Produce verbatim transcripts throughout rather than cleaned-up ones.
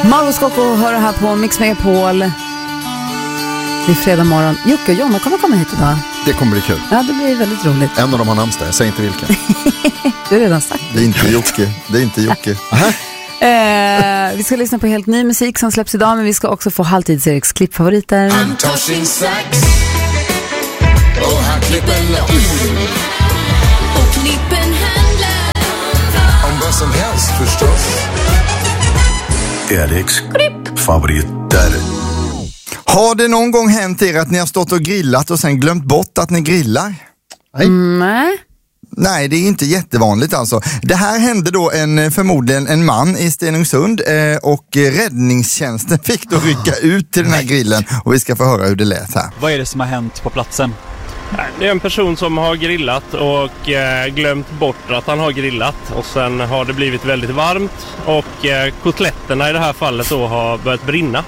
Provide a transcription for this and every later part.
Mauro Scocco hör här på Mix Megapol. Det är fredag morgon. Jocke och Jonna kommer komma hit idag. Det kommer bli kul. Ja, det blir väldigt roligt. En av dem har namnsdag, jag säger inte vilken. Du har redan sagt. Det är inte Jocke. Det är inte Jocke. eh, Vi ska lyssna på helt ny musik som släpps idag. Men vi ska också få Halvtids-Eriks klippfavoriter. Han tar sin sax och han klipper loss. Och klippen handlar om vad som helst förstås. Eriks klippfavoriter. Har det någon gång hänt er att ni har stått och grillat och sen glömt bort att ni grillar? Nej. Mm, nej. Nej, det är inte jättevanligt alltså. Det här hände då en, förmodligen en man i Stenungsund eh, och räddningstjänsten fick då rycka ut till den här grillen och vi ska få höra hur det lät här. Vad är det som har hänt på platsen? Det är en person som har grillat och eh, glömt bort att han har grillat och sen har det blivit väldigt varmt och eh, kotletterna i det här fallet då har börjat brinna.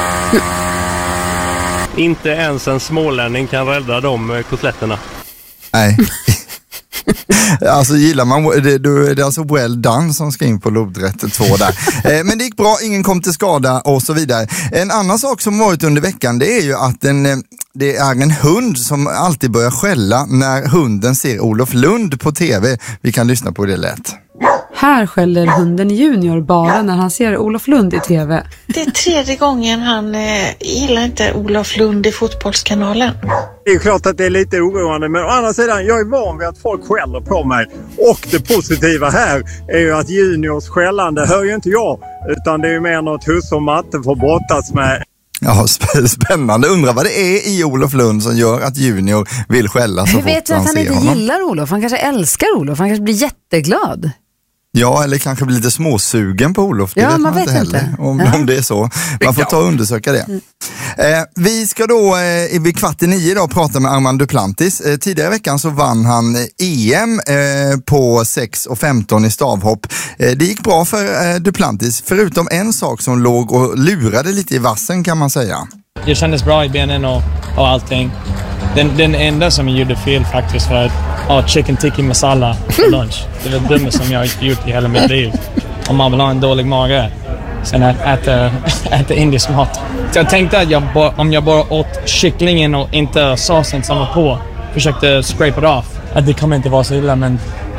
Inte ens en smålänning kan rädda de kotletterna. Nej. Alltså gillar man det, det är alltså well done som ska in på lodrätt två där. Eh, men det gick bra, ingen kom till skada och så vidare. En annan sak som varit under veckan, det är ju att en, det är en hund som alltid börjar skälla när hunden ser Olof Lund på tv. Vi kan lyssna på hur det lät. Här skäller hunden Junior bara när han ser Olof Lund i tv. Det är tredje gången han eh, gillar inte Olof Lund i Fotbollskanalen. Det är klart att det är lite oroande, men å andra sidan, jag är van vid att folk skäller på mig. Och det positiva här är ju att Juniors skällande hör ju inte jag, utan det är ju mer något hus och matte får brottas med. Ja, spännande. Undrar vad det är i Olof Lund som gör att Junior vill skälla så Hur vet du att han inte honom? Gillar Olof? Han kanske älskar Olof. Han kanske blir jätteglad. Ja, eller kanske blir lite småsugen på Olof. Det ja, vet man, man vet inte inte heller om, ja. om det är så. Man får ta och undersöka det. Mm. Eh, vi ska då eh, vid kvart i nio idag prata med Armand Duplantis. Eh, tidigare i veckan så vann han E M eh, på sex och femton i stavhopp. Eh, det gick bra för eh, Duplantis, förutom en sak som låg och lurade lite i vassen kan man säga. Det kändes bra i benen och, och allting. Den, den enda som gjorde fel faktiskt var att ha chicken tikka masala för lunch. Det var det dummaste som jag har gjort i hela mitt liv. Om man vill ha en dålig mage. Sen att äta, äta indisk mat. Så jag tänkte att jag bara, om jag bara åt kycklingen och inte såsen som var på, försökte scrape it off, att det kommer inte vara så illa, men...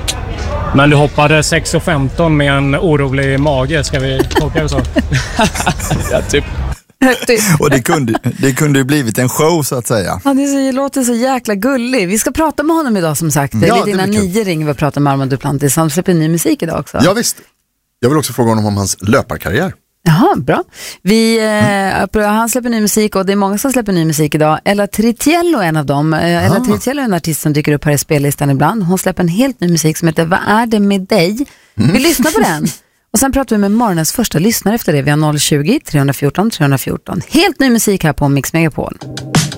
Men du hoppade sex och femton med en orolig mage, ska vi tolka det så? Ja, typ. Och det kunde, det kunde ju blivit en show så att säga. Ja, det, så, det låter så jäkla gullig. Vi ska prata med honom idag som sagt. Ja, lite innan nio ringer vi och pratar med Armand Duplantis. Han släpper ny musik idag också. Ja visst. Jag vill också fråga honom om hans löparkarriär. Jaha, bra. Vi, eh, han släpper ny musik och det är många som släpper ny musik idag. Ella Tritiello är en av dem. Eh, Ella Tritiello är en artist som dyker upp här i spellistan ibland. Hon släpper en helt ny musik som heter Vad är det med dig? Mm. Vi lyssnar på den. Och sen pratar vi med morgonens första lyssnare efter det. Vi har noll tjugo, tre fjorton, tre fjorton. Helt ny musik här på Mix Megapol.